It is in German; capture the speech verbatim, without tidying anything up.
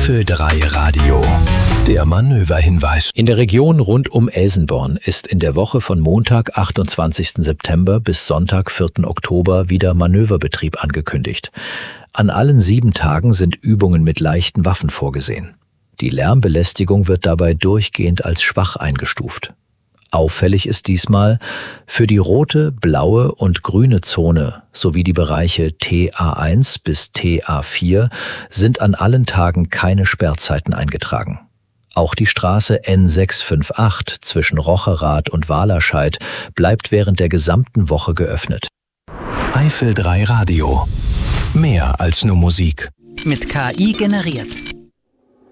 Eifel drei Radio. Der Manöverhinweis. In der Region rund um Elsenborn ist in der Woche von Montag, achtundzwanzigsten September bis Sonntag, vierten Oktober wieder Manöverbetrieb angekündigt. An allen sieben Tagen sind Übungen mit leichten Waffen vorgesehen. Die Lärmbelästigung wird dabei durchgehend als schwach eingestuft. Auffällig ist diesmal, für die rote, blaue und grüne Zone sowie die Bereiche T A eins bis T A vier sind an allen Tagen keine Sperrzeiten eingetragen. Auch die Straße N sechs fünf acht zwischen Rocherath und Wahlerscheid bleibt während der gesamten Woche geöffnet. Eifel drei Radio. Mehr als nur Musik. Mit K I generiert.